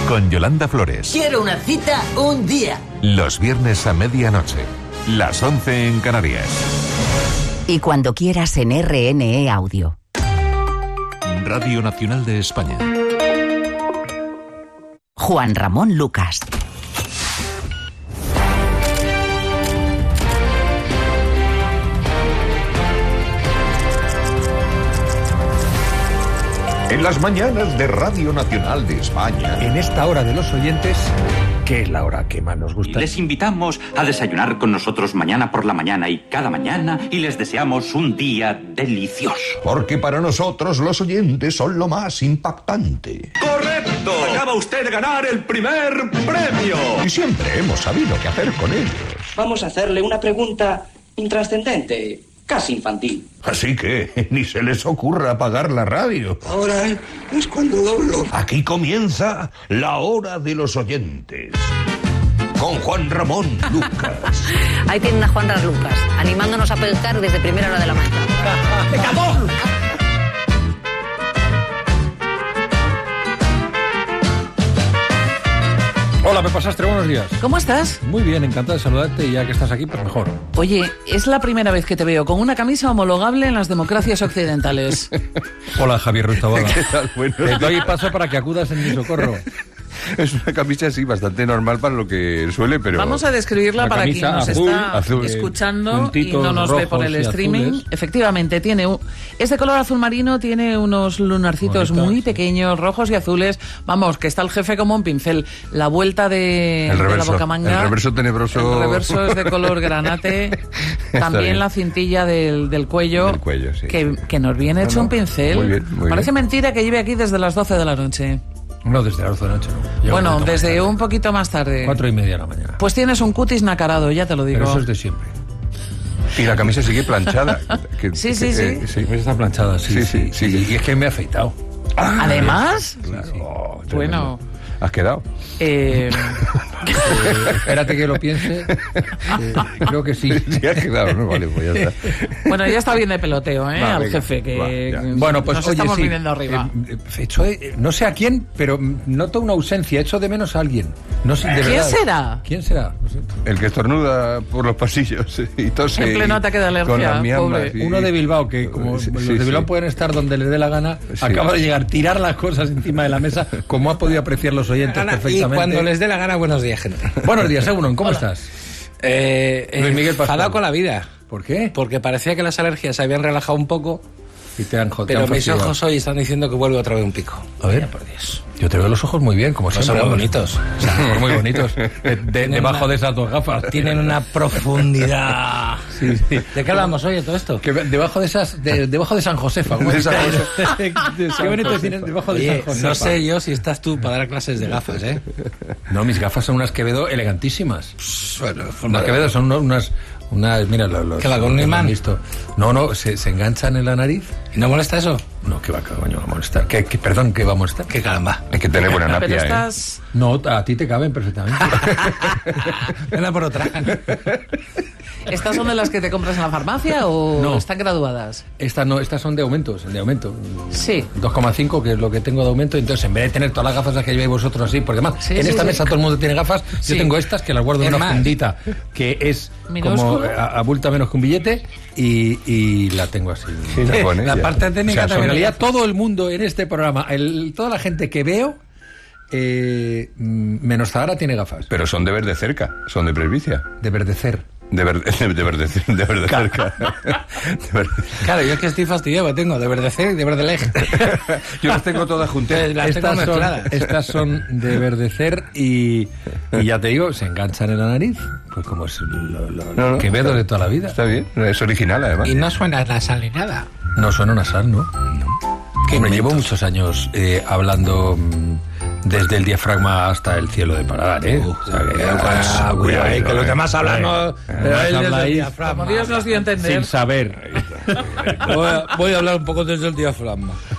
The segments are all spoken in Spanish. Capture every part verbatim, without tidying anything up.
con Yolanda Flores. Quiero una cita un día. Los viernes a medianoche, las once en Canarias. Y cuando quieras en R N E Audio. Radio Nacional de España. Juan Ramón Lucas. En las mañanas de Radio Nacional de España. En esta hora de los oyentes, que es la hora que más nos gusta. Les invitamos a desayunar con nosotros mañana por la mañana y cada mañana y les deseamos un día delicioso. Porque para nosotros los oyentes son lo más impactante. ¡Correcto! Acaba usted de ganar el primer premio. Y siempre hemos sabido qué hacer con ellos. Vamos a hacerle una pregunta intrascendente, casi infantil. Así que ni se les ocurra apagar la radio. Ahora es cuando doblo. Aquí comienza la hora de los oyentes. Con Juan Ramón Lucas. Ahí tienen a Juan Ramón Lucas, animándonos a pescar desde primera hora de la mañana. ¡Pecador! Hola, Pepa Sastre, buenos días. ¿Cómo estás? Muy bien, encantado de saludarte y ya que estás aquí, pues mejor. Oye, es la primera vez que te veo con una camisa homologable en las democracias occidentales. Hola, Javier Ruiz Taboada. ¿Qué tal? Bueno, te doy paso para que acudas en mi socorro. Es una camisa así bastante normal para lo que suele, pero... Vamos a describirla para quien nos azul, está azul, escuchando y no nos ve por el streaming. Azules. Efectivamente, tiene un, es de color azul marino, tiene unos lunarcitos Bonitas, muy pequeños, rojos y azules. Vamos, que está el jefe como un pincel. La vuelta de, el reverso, de la bocamanga. El reverso tenebroso. El reverso es de color granate. También la cintilla del, del cuello. Del cuello, sí. Que, que nos viene hecho no, no. un pincel. Muy bien, muy Parece bien. mentira que lleve aquí desde las doce de la noche. No, desde las doce de la noche, no. Bueno, un desde un poquito más tarde. Cuatro y media de la mañana. Pues tienes un cutis nacarado, ya te lo digo. Pero eso es de siempre. Y la camisa sigue planchada. Que, sí, sí, que, sí. Eh, sí. La camisa está planchada, sí, sí. sí, sí, sí. Y, y es que me he afeitado. Ah, ¿además? Claro. Sí, sí. Oh, bueno. ¿Has quedado? Eh... eh, espérate que lo piense. Eh, creo que sí. Sí, has quedado, ¿no? Vale, pues ya está. Bueno, ya está bien de peloteo, ¿eh? Va, al venga, jefe, que, va, que bueno, pues nos oye, estamos sí, viniendo arriba. Eh, hecho de, no sé a quién, pero noto una ausencia. Echo de menos a alguien. No sé, de ¿Quién verdad. será? ¿Quién será? No sé. El que estornuda por los pasillos y tose. En pleno ataque de alergia, con las miambas y... Uno de Bilbao, que como sí, los sí, de Bilbao sí. pueden estar donde les dé la gana, sí. acaba de llegar, tirar las cosas encima de la mesa, como ha podido apreciar los oyentes Ana, perfectamente. Y cuando les dé la gana, buenos días, gente. Buenos días, Egunon, ¿cómo Hola. estás? Eh, Luis Miguel Pascual. enfadado con la vida. ¿Por qué? Porque parecía que las alergias se habían relajado un poco, y te han, te pero han mis fastidiado. ojos hoy están diciendo que vuelve otra vez un pico. A ver, Mira, por Dios. Yo te veo los ojos muy bien, como Son siempre. muy bonitos. O sea, muy bonitos. De, de, debajo una, de esas dos gafas. Tienen una profundidad. Sí, sí. ¿De qué hablamos hoy de todo esto? Que debajo de esas, de, debajo de San Josefa. ¿Cómo es? Qué bonito tienen debajo de Oye, San Josefa. no sé yo si estás tú para dar clases de gafas, ¿eh? No, mis gafas son unas Quevedo elegantísimas. Bueno, Unas Quevedo son unas, unas, mira, los, los ¿Que va con un imán? Visto. No, no, se, se enganchan en la nariz. ¿Y no molesta eso? No, que va, que coño va a molestar. Que, que, perdón, que va a molestar. Qué caramba. Hay que tener buena napia, Pero ¿eh? estás... No, a ti te caben perfectamente. Una por otra. ¿Estas son de las que te compras en la farmacia o No. están graduadas? Estas no, estas son de aumentos, de aumento. Sí. dos coma cinco, que es lo que tengo de aumento. Entonces, en vez de tener todas las gafas las que lleváis vosotros así, porque además, Sí, en sí, esta sí. mesa todo el mundo tiene gafas, Sí. yo tengo estas que las guardo en Es una más. fundita que es Minúsculo. como a- abulta menos que un billete y, y la tengo así. Sí, la pone, La ya. parte técnica O sea, En también. realidad, todo el mundo en este programa, el, toda la gente que veo, eh, mm, menos Zahara, tiene gafas. Pero son de ver de cerca, son de presbicia. De verdecer. De ver de, de ver de, de ver de cerca. De ver- Claro, yo es que estoy fastidiado, que tengo de verdecer y de verde lej. Yo las tengo todas juntas. Las tengo Estas son, mezcladas. estas son de verdecer y, y ya te digo, se enganchan en la nariz, pues como es lo, lo- No, no, que veo está- de toda la vida. Está bien, es original además. Y no suena nasal ni nada. No suena nasal, ¿no? Qué Hombre, inventos. llevo muchos años eh, hablando mm, desde el diafragma hasta el cielo de Paladar, ¿eh? O sea, que, Ah, cuidado, ahí, que los demás hablan, no, pero él desde el diafragma. Como Dios nos dio a entender. sin saber. Voy a, voy a hablar un poco desde el diafragma.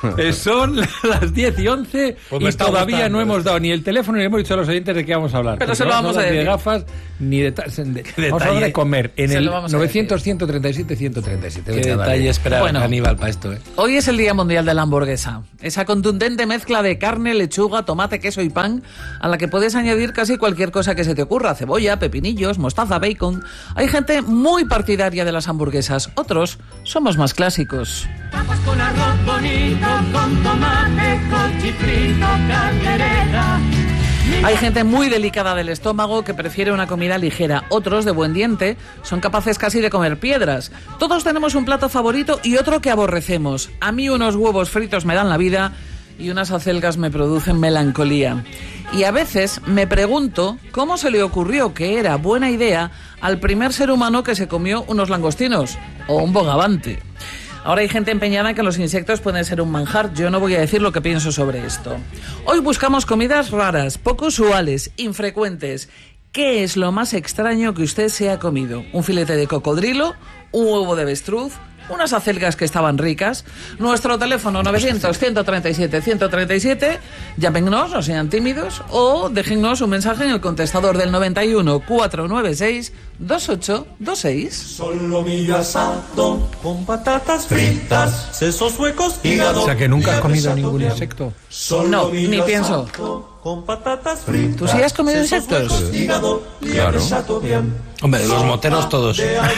Eh, son las diez y once pues y todavía gustando. no hemos dado ni el teléfono ni hemos dicho a los oyentes de qué vamos a hablar. Pero se lo vamos a decir. Ni de gafas, ni de... Ta- de vamos a hablar de comer. En Se el lo vamos a novecientos, ciento treinta y siete, ciento treinta y siete. Qué Venga, detalle vale. esperar Bueno. a Aníbal para esto, ¿eh? Hoy es el Día Mundial de la Hamburguesa. Esa contundente mezcla de carne, lechuga, tomate, queso y pan, a la que puedes añadir casi cualquier cosa que se te ocurra. Cebolla, pepinillos, mostaza, bacon. Hay gente muy partidaria de las hamburguesas. Otros somos más clásicos. Papas con arroz bonito, con tomate, con chifrito, caldereta. Hay gente muy delicada del estómago que prefiere una comida ligera. Otros, de buen diente, son capaces casi de comer piedras. Todos tenemos un plato favorito y otro que aborrecemos. A mí unos huevos fritos me dan la vida y unas acelgas me producen melancolía. Y a veces me pregunto cómo se le ocurrió que era buena idea al primer ser humano que se comió unos langostinos o un bogavante. Ahora hay gente empeñada en que los insectos pueden ser un manjar. Yo no voy a decir lo que pienso sobre esto. Hoy buscamos comidas raras, poco usuales, infrecuentes. ¿Qué es lo más extraño que usted se ha comido? ¿Un filete de cocodrilo? ¿Un huevo de avestruz? ¿Unas acelgas que estaban ricas? Nuestro teléfono novecientos, ciento treinta y siete, ciento treinta y siete. Llámenos, no sean tímidos, o déjennos un mensaje en el contestador del noventa y uno, cuatrocientos noventa y seis, veintiocho veintiséis. Solomillo asado con patatas fritas, sesos huecos, hígado. O sea, que nunca has comido ningún insecto. No, ni pienso. Con patatas fritas. ¿Tú sí has comido insectos? Claro. Hombre, de los moteros todos.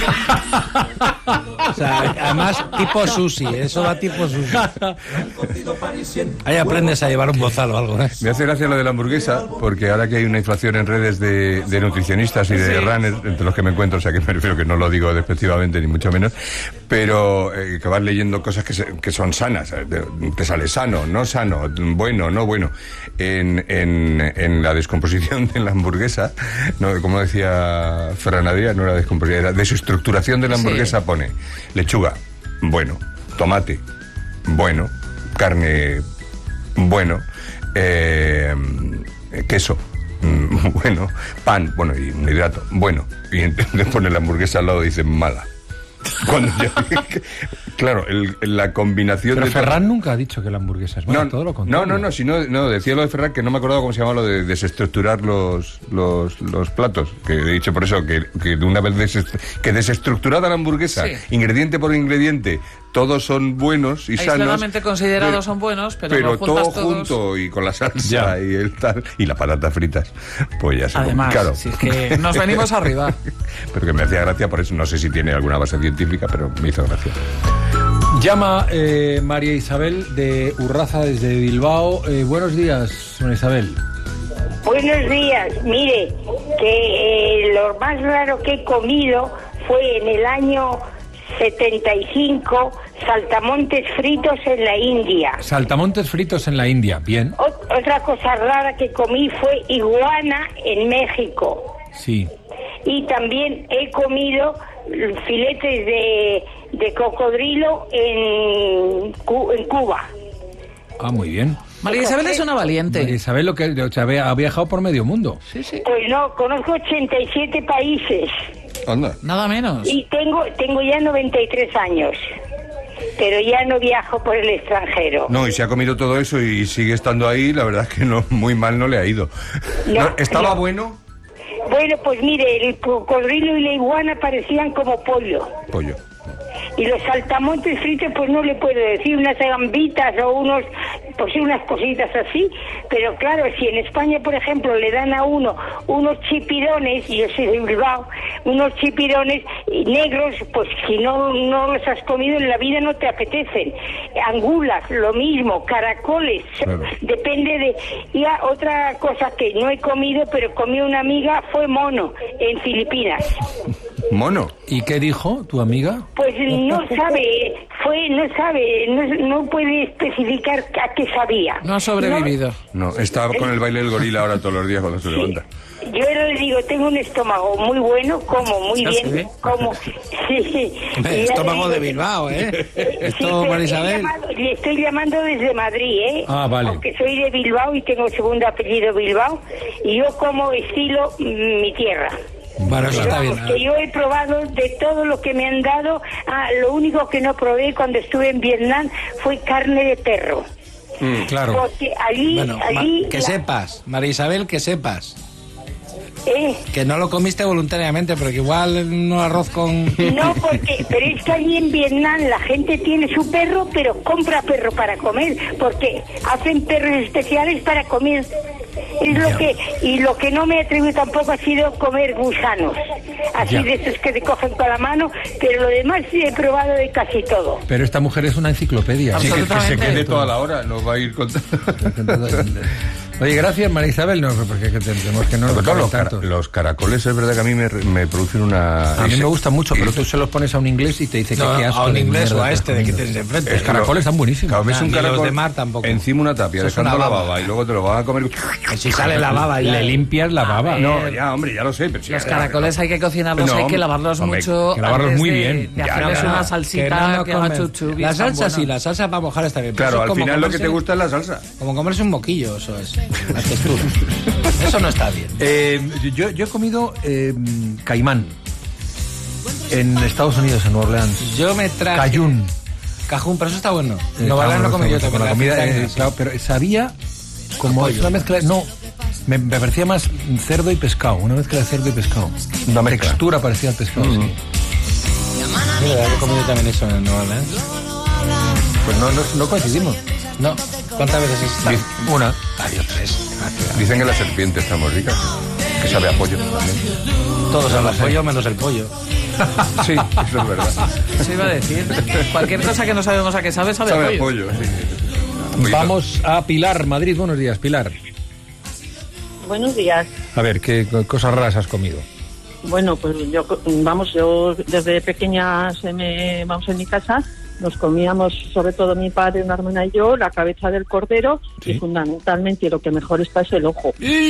O sea, además tipo sushi, eso va tipo sushi. Ahí aprendes a llevar un bozal o algo, ¿eh? Me hace gracia lo de la hamburguesa, porque ahora que hay una inflación en redes de, de nutricionistas y de runners, entre los que me encuentro, o sea que me refiero que no lo digo despectivamente ni mucho menos, pero eh, que vas leyendo cosas que, se, que son sanas, te sale sano, no sano, bueno, no bueno. En, en, en la descomposición de la hamburguesa, no, como decía Ferran Adrià, no era descomposición, era desestructuración de la hamburguesa, sí. Pone lechuga, bueno, tomate, bueno, carne, bueno, eh, queso, bueno, pan, bueno, y un hidrato, bueno, y entonces pone la hamburguesa al lado y dice mala. Cuando yo, claro, el, la combinación Pero de... Ferran todo... nunca ha dicho que la hamburguesa es buena, no, todo lo contrario. No, no, no, si no, no, decía lo de Ferran, que no me acordaba cómo se llamaba lo de desestructurar los, los, los platos, que he dicho por eso, que, que de una vez desest... que desestructurada la hamburguesa, sí. Ingrediente por ingrediente, todos son buenos y sanos. Aisladamente considerados pero, son buenos, pero, pero lo todo todos... junto y con la salsa ya. Y el tal, y las patatas fritas, pues ya se Además, claro. Si es que nos venimos arriba. Pero que me hacía gracia por eso, no sé si tiene alguna base científica, pero me hizo gracia. Llama eh, María Isabel de Urraza desde Bilbao. Eh, buenos días, María Isabel. Buenos días. Mire, que eh, lo más raro que he comido fue en el año setenta y cinco, saltamontes fritos en la India. Saltamontes fritos en la India, bien. Ot- otra cosa rara que comí fue iguana en México. Sí. Y también he comido filetes de, de cocodrilo en, Cu- en Cuba. Ah, muy bien. María Isabel es una valiente. María Isabel lo que, o sea, ha viajado por medio mundo. Sí, sí. Pues no, conozco ochenta y siete países. Anda. Nada menos. Y tengo, tengo ya noventa y tres años. Pero ya no viajo por el extranjero. No, y se ha comido todo eso y sigue estando ahí, la verdad es que no, muy mal no le ha ido. No, no, ¿Estaba no. bueno? Bueno, pues mire, el cocodrilo y la iguana parecían como pollo. Pollo. Y los saltamontes fritos, pues no le puedo decir, unas gambitas o unos, pues unas cositas así. Pero claro, si en España, por ejemplo, le dan a uno unos chipirones, y yo soy de Bilbao, unos chipirones negros, pues si no, no los has comido en la vida no te apetecen. Angulas, lo mismo, caracoles, claro. Depende de... Y a, otra cosa que no he comido, pero comí una amiga, fue mono, en Filipinas. ¿Mono? ¿Y qué dijo tu amiga? Pues no sabe, fue, no sabe, no, no puede especificar a qué sabía. No ha sobrevivido. No, no está con el baile del gorila ahora todos los días cuando se sí. levanta. Yo le digo, tengo un estómago muy bueno, como muy ¿Ya bien, se como... Sí, Hombre, estómago de Bilbao, ¿eh? Esto, sí, María Isabel. Llamado, le estoy llamando desde Madrid, ¿eh? Ah, vale. Porque soy de Bilbao y tengo segundo apellido Bilbao, y yo como estilo mm, mi tierra. Bueno, eso está bien. Que yo he probado de todo lo que me han dado. Ah, lo único que no probé cuando estuve en Vietnam fue carne de perro. Mm, claro. Porque allí, bueno, allí ma- que la... sepas, María Isabel, que sepas. ¿Eh? Que no lo comiste voluntariamente, pero que igual un arroz con... No, porque, pero es que allí en Vietnam la gente tiene su perro, pero compra perro para comer, porque hacen perros especiales para comer. Es lo que, y lo que no me atrevo tampoco ha sido comer gusanos, así Ya. de esos que te cogen con la mano, pero lo demás sí he probado de casi todo. Pero esta mujer es una enciclopedia. Sí, que, que se quede toda la hora, nos va a ir contando. Oye, gracias, María Isabel, no, porque que tenemos que no nos los, tanto. cara, los caracoles es verdad que a mí me, me producen una... A mí me gustan mucho, pero tú se los pones a un inglés y te dice No, que qué asco. a un de inglés mierda o a te has este de que comido. tienes enfrente. Los caracoles están buenísimos. Claro, ves un Ni caracol los de mar tampoco. encima una tapia, Eso es dejando una la baba. baba, y luego te lo vas a comer... Si sale la baba ya. Le limpias la baba. No, ya, hombre, ya lo sé, pero si Los ya- caracoles hay que cocinarlos, No, hay que lavarlos hombre, mucho. que lavarlos antes muy de- bien. De Ya, hacerles ya, una que salsita no que haga comen. chuchubi. La están salsa sí, buenas. la salsa para mojar está bien. pero Claro, eso es al como final lo que comerse- te gusta es la salsa. Como comerse un moquillo, eso es. La textura. Eso no está bien. Eh, yo, yo he comido eh, caimán en Estados Unidos, en Nueva Orleans. Yo me traje... Cayún. Cajún, pero eso está bueno. Eh, No vale, no comí yo con también. la comida, eh, claro, pero sabía como es una mezcla, no, me, me parecía más cerdo y pescado, una mezcla de cerdo y pescado. Una mezcla. Textura parecía al pescado. Mm. Sí. Yo he comido también eso en Nueva Orleans. Pues no, no, no coincidimos. No. ¿Cuántas veces has estado? Una. Ah, yo tres. Dicen que la serpiente está muy rica, que sabe a pollo también. Todos hablan pollo menos el pollo. Sí, eso es verdad. Eso iba a decir. Cualquier cosa que no sabemos a qué sabe, sabe, Sabe a a pollo. pollo, sí. Vamos a Pilar, Madrid. Buenos días, Pilar. Buenos días. A ver, ¿qué co- cosas raras has comido? Bueno, pues yo, vamos, yo desde pequeña se me, vamos en mi casa, nos comíamos, sobre todo mi padre, una hermana y yo, la cabeza del cordero Sí. y fundamentalmente lo que mejor está es el ojo.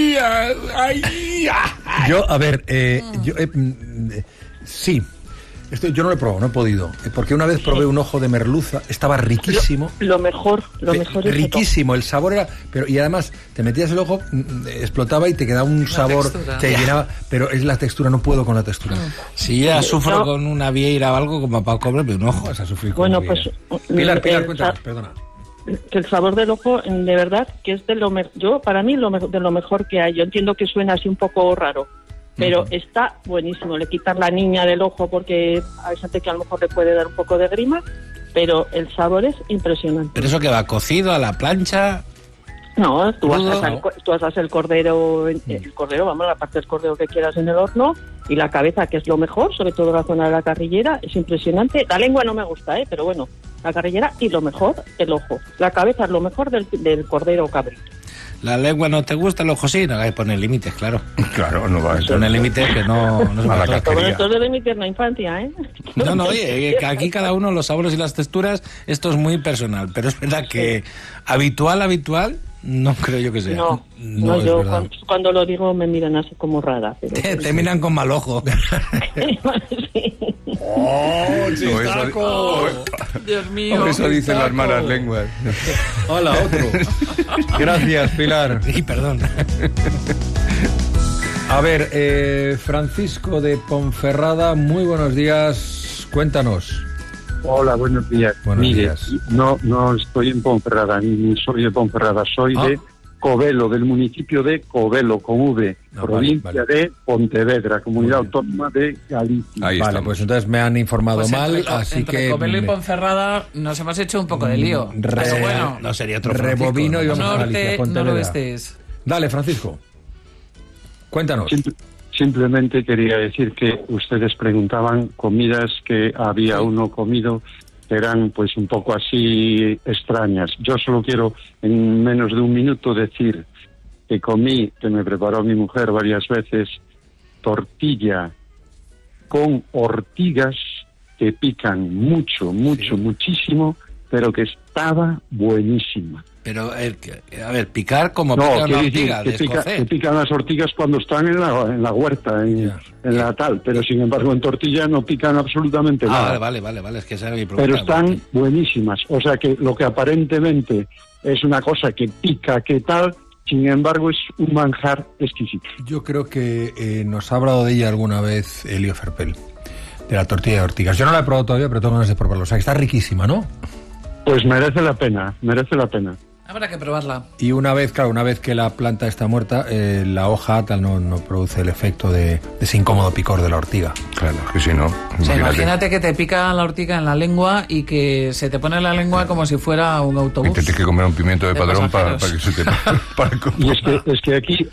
Yo, a ver, eh, yo, eh, mm, eh, sí. Esto yo no lo he probado, no he podido. eh, Porque una vez probé un ojo de merluza, estaba riquísimo. Lo mejor, lo Fe- mejor es el riquísimo, el sabor era, pero y además te metías el ojo, mm, explotaba y te quedaba un sabor, textura. te Ya. llenaba, pero es la textura, no puedo con la textura. Si ya sufro No. con una vieira o algo como para comerme un ojo. Vas a sufrir con Bueno, la pues, vida. mm, Pilar, Pilar, el cuéntanos, sa- perdona. que el sabor del ojo, de verdad, que es de lo me- yo para mí lo me- de lo mejor que hay. Yo entiendo que suena así un poco raro, pero uh-huh. está buenísimo. Le quitas la niña del ojo porque hay gente que a lo mejor le puede dar un poco de grima, pero el sabor es impresionante. Pero eso que va cocido a la plancha. No, tú Crudo, asas, el, ¿no? co- tú asas el cordero, en- el cordero, vamos, la parte del cordero que quieras en el horno, y la cabeza, que es lo mejor, sobre todo la zona de la carrillera, es impresionante. La lengua no me gusta, ¿eh? Pero bueno, la carrillera y lo mejor, el ojo. La cabeza es lo mejor del, del cordero cabrito. La lengua no te gusta, el ojo sí, no hay que poner límites, claro. Claro, no va a Poner límites que no, no se A la puede. Todo casquería. esto es de mi tierna infancia, ¿eh? No, no, oye, que aquí cada uno, los sabores y las texturas, esto es muy personal, pero es verdad que habitual, habitual, no creo yo que sea. No, no, es yo verdad. cuando, cuando lo digo me miran así como rara. Pero... Te, te miran con mal ojo. Sí. ¡Oh, chistaco! Dios mío. Por eso dicen las chistaco. malas lenguas. Hola, otro. Gracias, Pilar. Y perdón. A ver, eh, Francisco de Ponferrada, muy buenos días, cuéntanos. Hola, buenos días. Buenos Mire, días. no no estoy en Ponferrada, ni soy de Ponferrada, soy Ah. de Covelo, del municipio de Covelo, con V, Ah, provincia vale, de Pontevedra, comunidad Muy bien. autónoma de Galicia. Ahí Vale, estamos. pues entonces me han informado Pues mal, entre, Co- así entre que Covelo y me- Ponferrada nos hemos hecho un poco de lío. Re- Pero bueno, No sería otro Francisco, rebobino y ¿no? vamos a Galicia, norte, Pontevedra. noroeste es. Dale, Francisco. Cuéntanos. Simple- simplemente quería decir que ustedes preguntaban comidas que había uno comido que eran pues un poco así extrañas. Yo solo quiero en menos de un minuto decir que comí, que me preparó mi mujer varias veces, tortilla con ortigas que pican mucho, mucho, muchísimo, pero que estaba buenísima. Pero, el que- a ver, picar como No, pica una quiero decir ortiga, que, pica- descocer. que pican las ortigas cuando están en la, en la huerta, en, Ya. en la tal, pero sin embargo en tortilla no pican absolutamente Ah, nada. vale, vale, vale, vale, es que esa era mi pregunta. Pero están buenísimas. O sea que lo que aparentemente es una cosa que pica, que tal, sin embargo es un manjar exquisito. Yo creo que eh, nos ha hablado de ella alguna vez Elio Ferpel, de la tortilla de ortigas. Yo no la he probado todavía, pero tengo ganas de probarlo. O sea, que está riquísima, ¿no? Pues merece la pena, merece la pena. Habrá que probarla. Y una vez, claro, una vez que la planta está muerta, eh, la hoja tal no, no produce el efecto de, de ese incómodo picor de la ortiga. Claro, que si no. O sea, imagínate que te pica la ortiga en la lengua y que se te pone en la lengua como si fuera un autobús. Y tienes que comer un pimiento de, de padrón para, para que se te... Para y es que, es que aquí,